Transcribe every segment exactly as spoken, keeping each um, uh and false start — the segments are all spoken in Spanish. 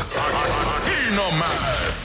escuchamos aquí nomás.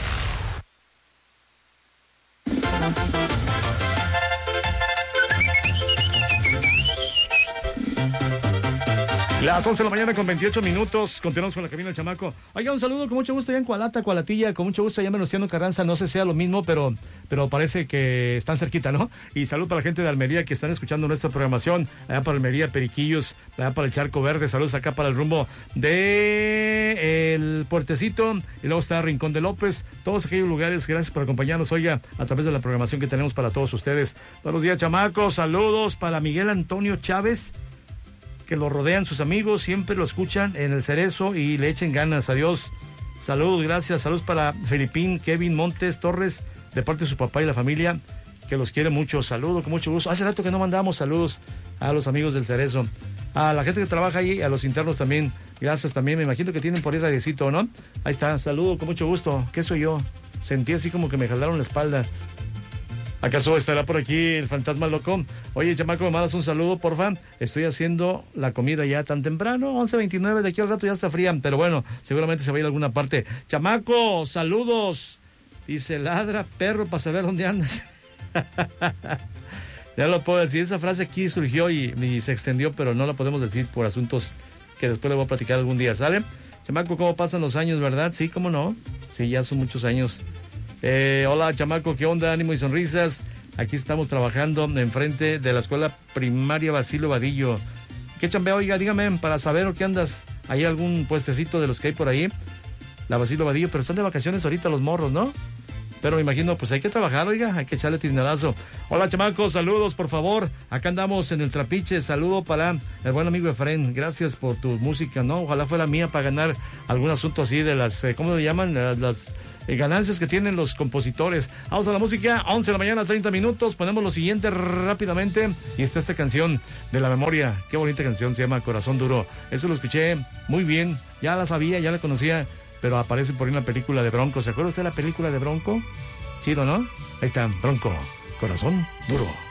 Las once de la mañana con veintiocho minutos, continuamos con la cabina del chamaco. Oiga, un saludo con mucho gusto allá en Cualata, Cualatilla, con mucho gusto allá en Venustiano Carranza, no sé si sea lo mismo, pero, pero parece que están cerquita, ¿no? Y salud para la gente de Almería que están escuchando nuestra programación, allá para Almería, Periquillos, allá para el Charco Verde, saludos acá para el rumbo de el Puertecito, y luego está Rincón de López, todos aquellos lugares, gracias por acompañarnos, oiga, a través de la programación que tenemos para todos ustedes. Buenos días, chamacos, saludos para Miguel Antonio Chávez, que lo rodean sus amigos, siempre lo escuchan en el Cerezo y le echen ganas. Adiós. Saludos, gracias. Saludos para Felipín, Kevin Montes Torres, de parte de su papá y la familia, que los quiere mucho. Saludos, con mucho gusto. Hace rato que no mandamos saludos a los amigos del Cerezo. A la gente que trabaja ahí, a los internos también. Gracias también. Me imagino que tienen por ahí radiecito, ¿no? Ahí está. Saludo, con mucho gusto. ¿Qué soy yo? Sentí así como que me jalaron la espalda. ¿Acaso estará por aquí el fantasma loco? Oye, chamaco, me mandas un saludo, porfa. Estoy haciendo la comida ya tan temprano, once veintinueve, de aquí al rato ya está fría, pero bueno, seguramente se va a ir a alguna parte. Chamaco, saludos. Dice, ladra, perro, para saber dónde andas. Ya lo puedo decir, esa frase aquí surgió y, y se extendió, pero no la podemos decir por asuntos que después le voy a platicar algún día, ¿sale? Chamaco, ¿cómo pasan los años, verdad? Sí, ¿cómo no? Sí, ya son muchos años. Eh, hola, chamaco, ¿qué onda? Ánimo y sonrisas. Aquí estamos trabajando enfrente de la escuela primaria Basilio Vadillo. ¿Qué chambea? Oiga, dígame, para saber qué andas. ¿Hay algún puestecito de los que hay por ahí? La Basilio Vadillo, pero están de vacaciones ahorita los morros, ¿no? Pero me imagino, pues hay que trabajar, oiga, hay que echarle tiznadazo. Hola, chamacos, saludos, por favor. Acá andamos en el Trapiche. Saludo para el buen amigo Efren. Gracias por tu música, ¿no? Ojalá fuera mía para ganar algún asunto así de las, eh, ¿cómo le llaman? Las... las Eh, ganancias que tienen los compositores. Vamos a la música, once de la mañana, treinta minutos. Ponemos lo siguiente rápidamente. Y está esta canción de la memoria. Qué bonita canción, se llama Corazón Duro. Eso lo escuché muy bien. Ya la sabía, ya la conocía. Pero aparece por ahí en la película de Bronco. ¿Se acuerda usted de la película de Bronco? Chido, ¿no? Ahí está, Bronco, Corazón Duro.